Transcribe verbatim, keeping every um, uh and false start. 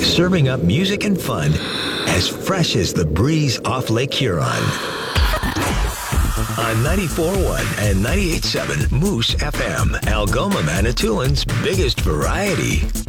serving up music and fun as fresh as the breeze off Lake Huron. On ninety-four point one and ninety-eight point seven Moose F M, Algoma, Manitoulин's biggest variety.